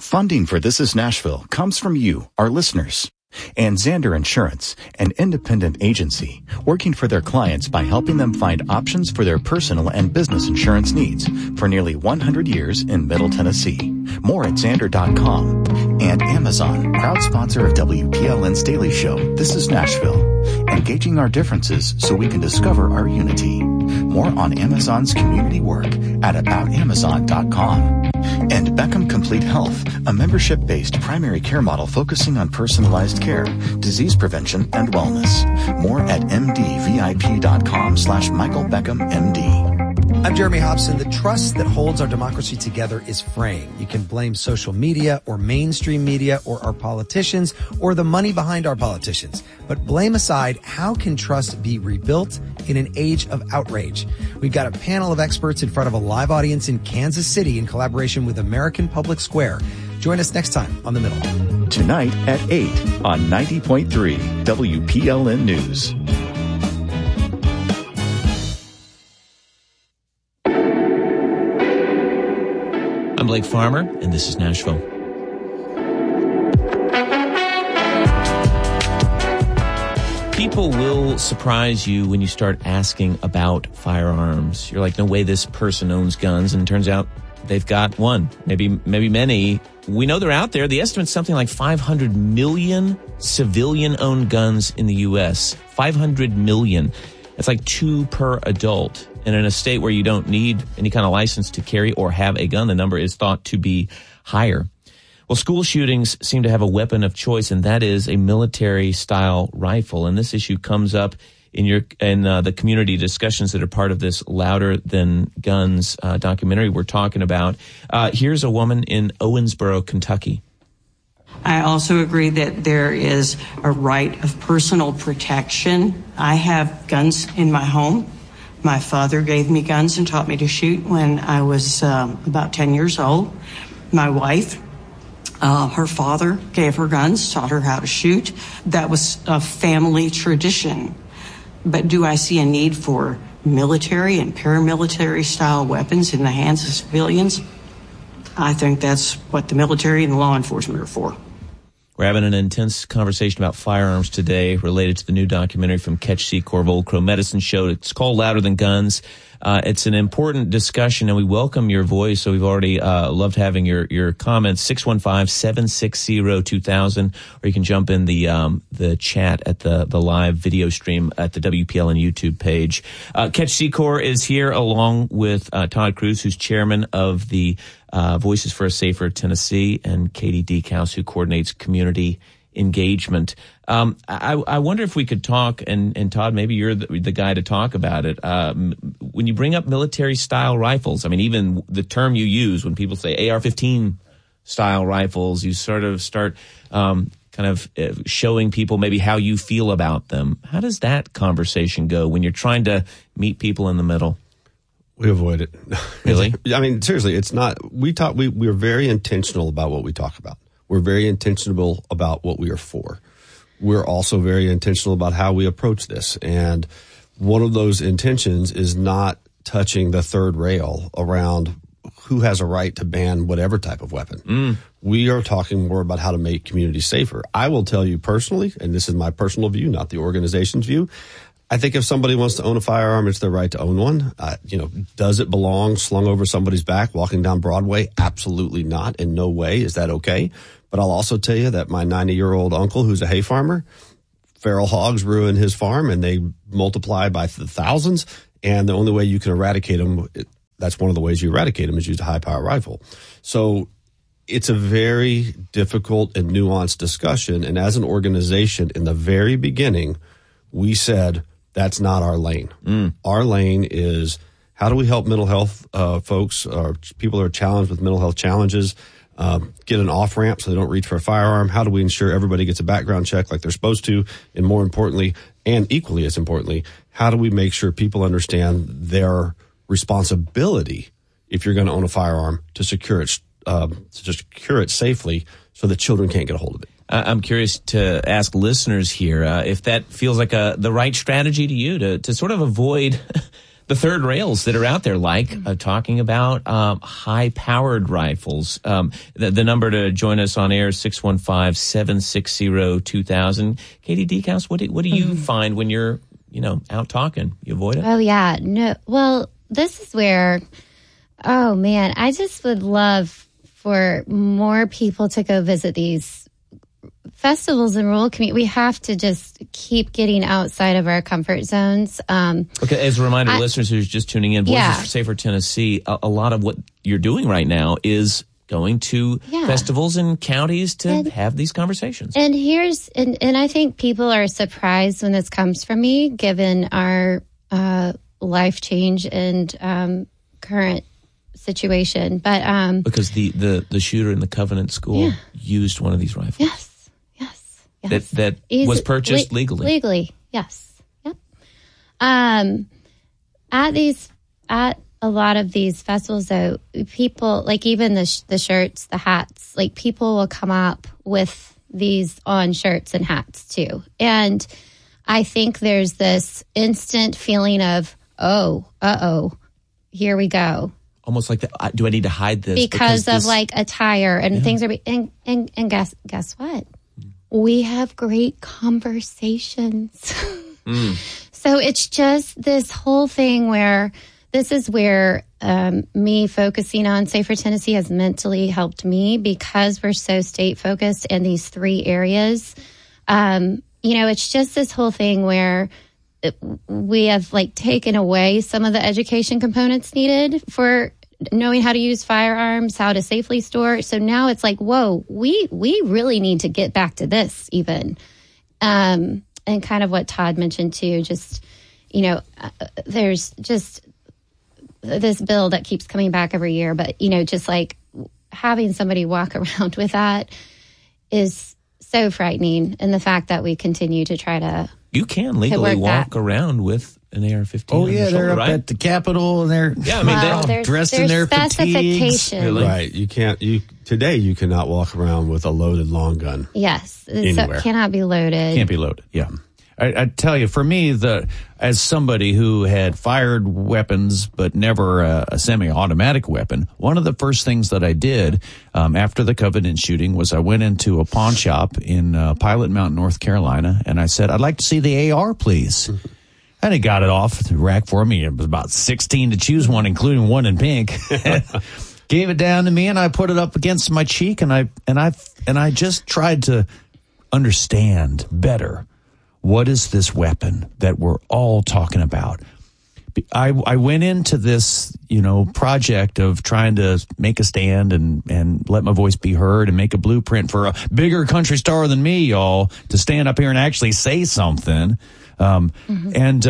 Funding for This Is Nashville comes from you, our listeners. And Zander Insurance, an independent agency working for their clients by helping them find options for their personal and business insurance needs for nearly 100 years in Middle Tennessee. More at Zander.com. And Amazon, proud sponsor of WPLN's daily show, This Is Nashville, engaging our differences so we can discover our unity. More on Amazon's community work at aboutamazon.com. And Beckham Complete Health, a membership-based primary care model focusing on personalized care, disease prevention, and wellness. More at mdvip.com/Michael Beckham MD. I'm Jeremy Hobson. The trust that holds our democracy together is fraying. You can blame social media or mainstream media or our politicians or the money behind our politicians. But blame aside, how can trust be rebuilt in an age of outrage? We've got a panel of experts in front of a live audience in Kansas City in collaboration with American Public Square. Join us next time on The Middle. Tonight at 8 on 90.3 WPLN News. I'm Blake Farmer, and this is Nashville. People will surprise you when you start asking about firearms. You're like, no way this person owns guns, and it turns out they've got one, maybe many. We know they're out there. The estimate's something like 500 million civilian-owned guns in the U.S. 500 million. That's like 2 per adult. And in a state where you don't need any kind of license to carry or have a gun, the number is thought to be higher. Well, school shootings seem to have a weapon of choice, and that is a military-style rifle. And this issue comes up in the community discussions that are part of this Louder Than Guns documentary we're talking about. Here's a woman in Owensboro, Kentucky. I also agree that there is a right of personal protection. I have guns in my home. My father gave me guns and taught me to shoot when I was about 10 years old. My wife, her father gave her guns, taught her how to shoot. That was a family tradition. But do I see a need for military and paramilitary style weapons in the hands of civilians? I think that's what the military and law enforcement are for. We're having an intense conversation about firearms today related to the new documentary from Ketch Secor of Old Crow Medicine Show. It's called Louder Than Guns. It's an important discussion, and we welcome your voice. So we've already loved having your comments. 615-760-2000, or you can jump in the chat at the live video stream at the WPLN YouTube page. Ketch Secor is here along with Todd Cruz, who's chairman of the Voices for a Safer Tennessee, and Katie Deekhouse, who coordinates community engagement. I wonder if we could talk, and Todd, maybe you're the guy to talk about it. When you bring up military-style rifles, I mean, even the term you use when people say AR-15 style rifles, you sort of start showing people maybe how you feel about them. How does that conversation go when you're trying to meet people in the middle? We avoid it. Really? I mean, seriously, it's not. We're very intentional about what we talk about. We're very intentional about what we are for. We're also very intentional about how we approach this. And one of those intentions is not touching the third rail around who has a right to ban whatever type of weapon. We are talking more about how to make communities safer. I will tell you personally, and this is my personal view, not the organization's view, I think if somebody wants to own a firearm, it's their right to own one. Does it belong slung over somebody's back walking down Broadway? Absolutely not. In no way is that okay. But I'll also tell you that my 90-year-old uncle, who's a hay farmer, feral hogs ruin his farm, and they multiply by the thousands. And the only way you can eradicate them, that's one of the ways you eradicate them, is use a high-power rifle. So it's a very difficult and nuanced discussion. And as an organization, in the very beginning, we said, that's not our lane. Our lane is, how do we help mental health folks or people who are challenged with mental health challenges get an off-ramp so they don't reach for a firearm? How do we ensure everybody gets a background check like they're supposed to? And more importantly, and equally as importantly, how do we make sure people understand their responsibility, if you're going to own a firearm, to secure it safely so that children can't get a hold of it? I'm curious to ask listeners here if that feels like the right strategy to you to sort of avoid the third rails that are out there, like talking about high-powered rifles. The number to join us on air is 615-760-2000. Katie Deckhouse, what do you find when you're out talking? You avoid it? Oh, yeah. No. Well, this is where, oh, man, I just would love for more people to go visit these festivals in rural community. We have to just keep getting outside of our comfort zones. Okay, as a reminder, listeners who's just tuning in, Voices for Safer Tennessee, a lot of what you're doing right now is going to festivals and counties to have these conversations. And and I think people are surprised when this comes from me, given our life change and current situation. But because the shooter in the Covenant School used one of these rifles. Yes. That was purchased legally. Legally, yes. Yep. At a lot of these festivals, though, people, like even the shirts, the hats, like people will come up with these on shirts and hats too. And I think there's this instant feeling of, here we go. Almost like, do I need to hide this? Because of like attire and things are, and guess what? We have great conversations. So it's just this whole thing where this is where me focusing on Safer Tennessee has mentally helped me, because we're so state focused in these three areas. It's just this whole thing where we have like taken away some of the education components needed for knowing how to use firearms, how to safely store. So now it's like, whoa, we really need to get back to this even. And kind of what Todd mentioned too, just, there's just this bill that keeps coming back every year. But, just like having somebody walk around with that is so frightening. And the fact that we continue to try to... You can legally walk around with an AR-15. Oh, yeah, they're up right? at the Capitol, and they're dressed in their fatigues. Really? Right. Today you cannot walk around with a loaded long gun. Yes. Anywhere. So it cannot be loaded. Can't be loaded, yeah. I tell you, for me, as somebody who had fired weapons but never a semi-automatic weapon, one of the first things that I did after the Covenant shooting was I went into a pawn shop in Pilot Mountain, North Carolina, and I said, I'd like to see the AR, please. And he got it off the rack for me. It was about 16 to choose one, including one in pink. Gave it down to me, and I put it up against my cheek, and I just tried to understand better. What is this weapon that we're all talking about? I went into this, project of trying to make a stand and let my voice be heard and make a blueprint for a bigger country star than me, y'all, to stand up here and actually say something. And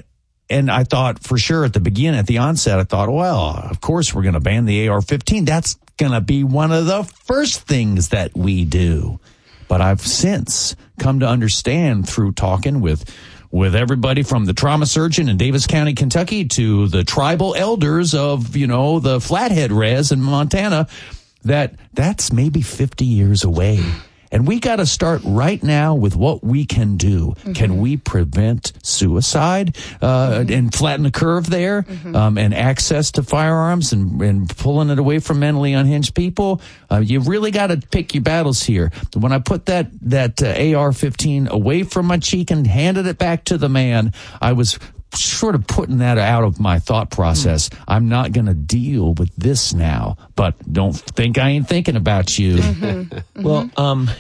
I thought for sure at the onset, I thought, well, of course we're going to ban the AR-15. That's going to be one of the first things that we do. But I've since come to understand through talking with everybody from the trauma surgeon in Davis County, Kentucky, to the tribal elders of, the Flathead Res in Montana, that's maybe 50 years away. And we got to start right now with what we can do. Mm-hmm. Can we prevent suicide and flatten the curve there, and access to firearms and pulling it away from mentally unhinged people? You really got to pick your battles here. When I put that AR-15 away from my cheek and handed it back to the man, I was sort of putting that out of my thought process. I'm not going to deal with this now, but don't think I ain't thinking about you. Well,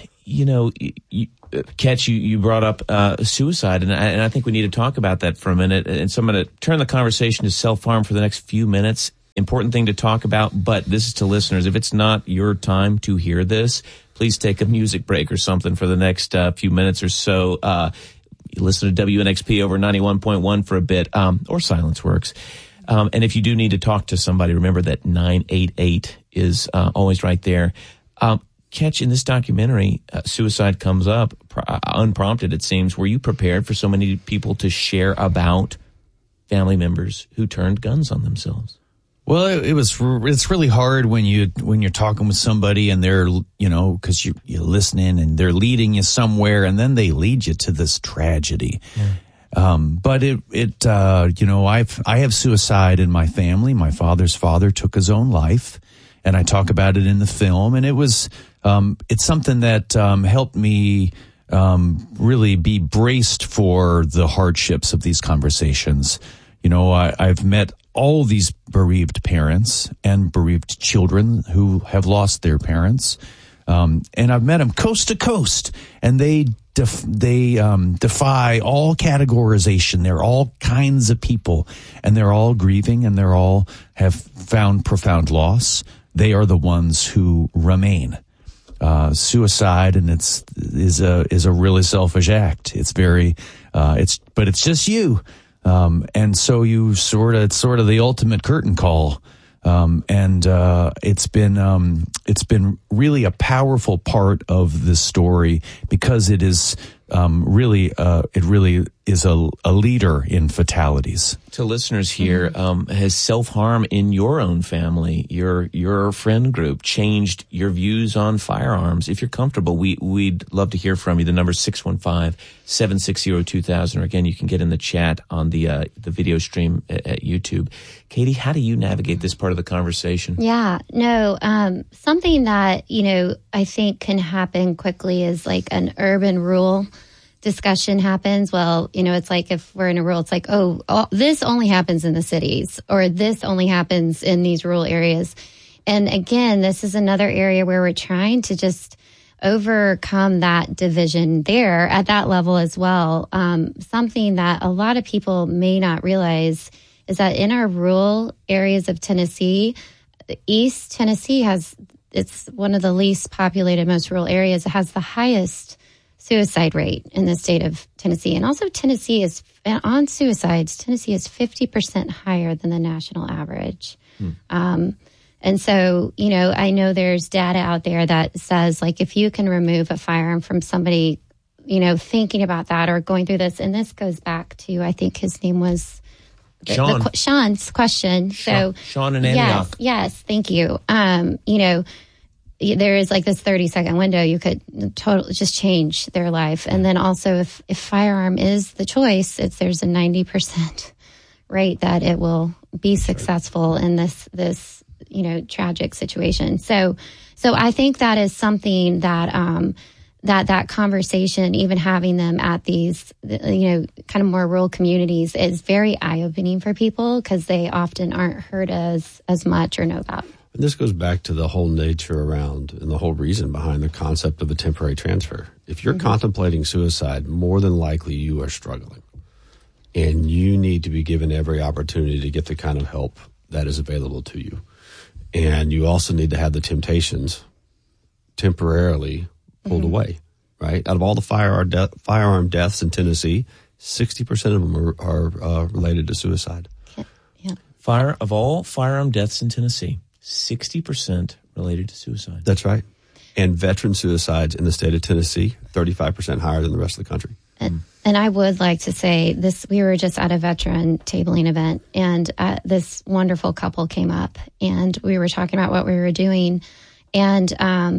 Ketch, you brought up suicide, and I think we need to talk about that for a minute. And so I'm going to turn the conversation to self-harm for the next few minutes. Important thing to talk about, but this is to listeners. If it's not your time to hear this, please take a music break or something for the next few minutes or so. You listen to WNXP over 91.1 for a bit, or Silence Works. And if you do need to talk to somebody, remember that 988 is always right there. Ketch, in this documentary, suicide comes up unprompted, it seems. Were you prepared for so many people to share about family members who turned guns on themselves? Well, it's really hard when you're talking with somebody and they're, because you're listening and they're leading you somewhere, and then they lead you to this tragedy. Yeah. But I have suicide in my family. My father's father took his own life, and I talk about it in the film. And it was, it's something that helped me really be braced for the hardships of these conversations. I've met all these bereaved parents and bereaved children who have lost their parents. And I've met them coast to coast, and they defy all categorization. They're all kinds of people, and they're all grieving, and they're all have found profound loss. They are the ones who remain. Suicide, and is a really selfish act. It's very, but it's just you. And so it's sort of the ultimate curtain call. It's been really a powerful part of the story because it is, it really is a leader in fatalities. To listeners here, has self-harm in your own family, your friend group, changed your views on firearms? If you're comfortable, we'd love to hear from you. The number's 615-760-2000. Or again, you can get in the chat on the video stream at YouTube. Katie, how do you navigate this part of the conversation? Yeah, no, something that, I think can happen quickly is like an urban-rural discussion happens. Well, it's like if we're in a rural, it's like, this only happens in the cities, or this only happens in these rural areas. And again, this is another area where we're trying to just overcome that division there at that level as well. Something that a lot of people may not realize is that in our rural areas of Tennessee, East Tennessee it's one of the least populated, most rural areas. It has the highest suicide rate in the state of Tennessee. And also Tennessee is, on suicides, Tennessee is 50% higher than the national average. And so, I know there's data out there that says, like, if you can remove a firearm from somebody, thinking about that or going through this, and this goes back to, I think his name was Sean's question. Sean in Antioch. Yes, thank you. There is like this 30-second window you could totally just change their life. And then also if firearm is the choice, there's a 90% rate that it will be successful in this tragic situation. So I think that is something that that conversation, even having them at these, kind of more rural communities, is very eye-opening for people because they often aren't heard as much or know about. And this goes back to the whole nature around and the whole reason behind the concept of a temporary transfer. If you're contemplating suicide, more than likely you are struggling. And you need to be given every opportunity to get the kind of help that is available to you. And you also need to have the temptations temporarily pulled away, right? Out of all the firearm deaths in Tennessee, 60% of them are related to suicide. Yeah. Of all firearm deaths in Tennessee, 60% related to suicide. That's right. And veteran suicides in the state of Tennessee, 35% higher than the rest of the country. And I would like to say this, we were just at a veteran tabling event, and this wonderful couple came up, and we were talking about what we were doing. And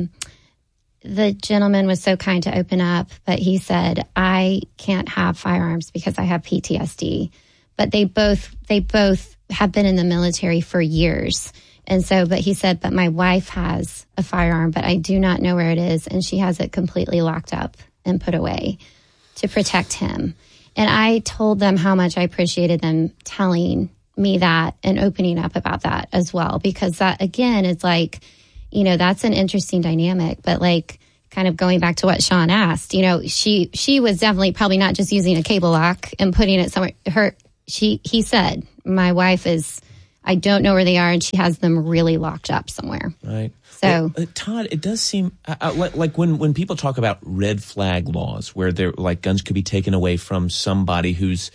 the gentleman was so kind to open up, but he said, I can't have firearms because I have PTSD. But they both have been in the military for years. And so, but he said, but my wife has a firearm, but I do not know where it is. And she has it completely locked up and put away to protect him. And I told them how much I appreciated them telling me that and opening up about that as well. Because that, again, is like, that's an interesting dynamic. But like, kind of going back to what Sean asked, she was definitely probably not just using a cable lock and putting it somewhere. He said, my wife is, I don't know where they are, and she has them really locked up somewhere. Right. So, Todd, it does seem like when people talk about red flag laws, where they're like guns could be taken away from somebody who's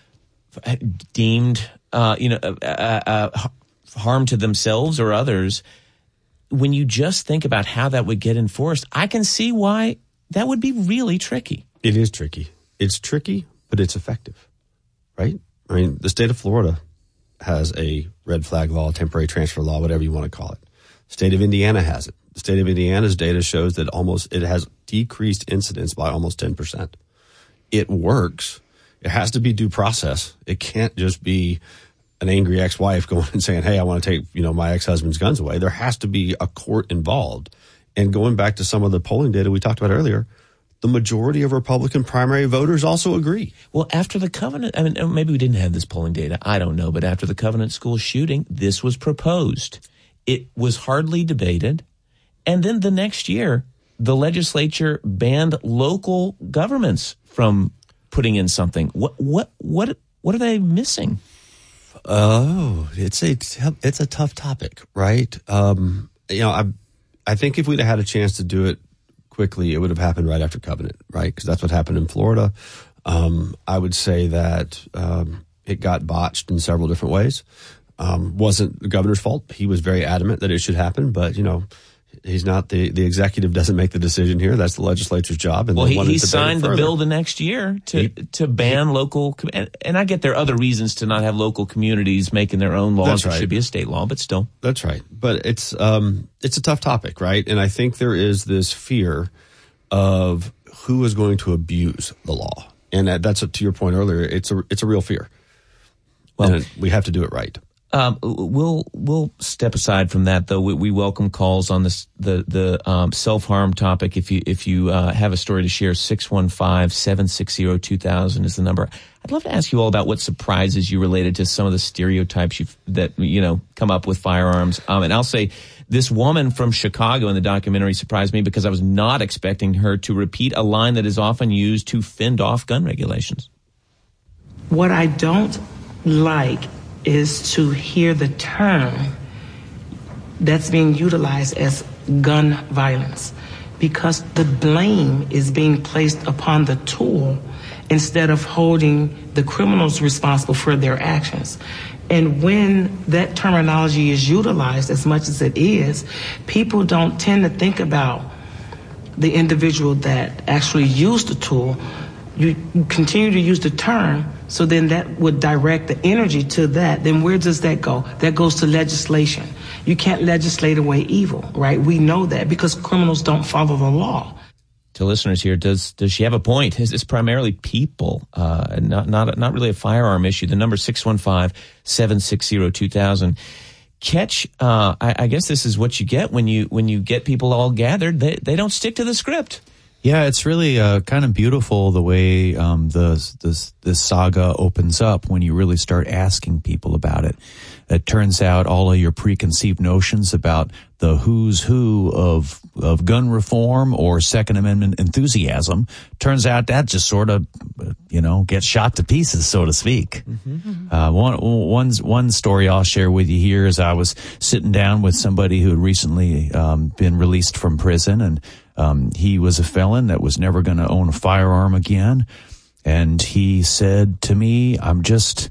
deemed, harm to themselves or others. When you just think about how that would get enforced, I can see why that would be really tricky. It is tricky. It's tricky, but it's effective, right? I mean, the state of Florida has a red flag law, temporary transfer law, whatever you want to call it. The state of Indiana has it. The state of Indiana's data shows that it has decreased incidents by almost 10%. It works. It has to be due process. It can't just be an angry ex-wife going and saying, hey, I want to take, my ex-husband's guns away. There has to be a court involved. And going back to some of the polling data we talked about earlier, the majority of Republican primary voters also agree. Well, after the Covenant, maybe we didn't have this polling data. I don't know. But after the Covenant School shooting, this was proposed. It was hardly debated. And then the next year, the legislature banned local governments from putting in something. What are they missing? Oh, it's a tough topic, right? I think if we'd have had a chance to do it quickly, it would have happened right after Covenant, right? Because that's what happened in Florida. I would say that it got botched in several different ways. Wasn't the governor's fault. He was very adamant that it should happen, but he's not the executive doesn't make the decision here. That's the legislature's job. And he signed the bill the next year to ban local, and I get there are other reasons to not have local communities making their own laws. Right. It should be a state law, but still. That's right. But it's a tough topic, right? And I think there is this fear of who is going to abuse the law. And that's to your point earlier, it's a real fear. Well, and we have to do it right. We'll step aside from that, though. We welcome calls on this the self-harm topic. If you have a story to share, 615-760-2000 is the number. I'd love to ask you all about what surprises you related to some of the stereotypes that come up with firearms. And I'll say this woman from Chicago in the documentary surprised me because I was not expecting her to repeat a line that is often used to fend off gun regulations. What I don't like is to hear the term that's being utilized as gun violence, because the blame is being placed upon the tool instead of holding the criminals responsible for their actions. And when that terminology is utilized as much as it is, people don't tend to think about the individual that actually used the tool. You continue to use the term, so then that would direct the energy to that. Then where does that go? That goes to legislation. You can't legislate away evil, right? We know that because criminals don't follow the law. To listeners here, does she have a point? Is this primarily people, not really a firearm issue? The number 615-760-2000. Catch, I guess this is what you get when you get people all gathered. They don't stick to the script. Yeah, it's really kind of beautiful the way this saga opens up when you really start asking people about it. It turns out all of your preconceived notions about the who's who of gun reform or Second Amendment enthusiasm, turns out that just sort of, gets shot to pieces, so to speak. Mm-hmm. One story I'll share with you here is I was sitting down with somebody who had recently been released from prison, and he was a felon that was never going to own a firearm again. And he said to me, I'm just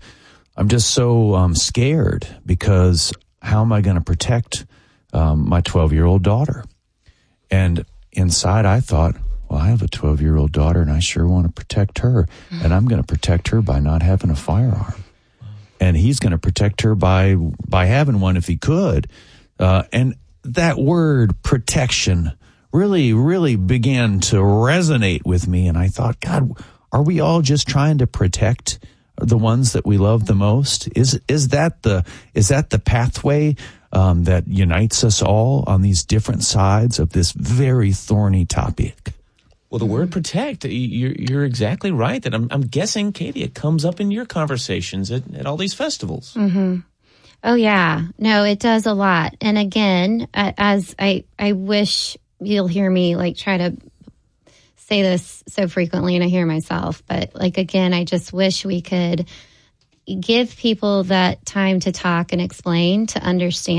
so scared because how am I going to protect my 12-year-old daughter? And inside I thought, well, I have a 12-year-old daughter and I sure want to protect her. And I'm going to protect her by not having a firearm. And he's going to protect her by having one if he could. And that word protection really, really began to resonate with me. And I thought, God, are we all just trying to protect the ones that we love the most? Is that the pathway that unites us all on these different sides of this very thorny topic? Well, the word protect, you're exactly right. That I'm guessing, Katie, it comes up in your conversations at all these festivals. Mm-hmm. Oh yeah, no, it does a lot. And again, as I wish you'll hear me try to say this so frequently, and I hear myself, but again, I just wish we could give people that time to talk and explain, to understand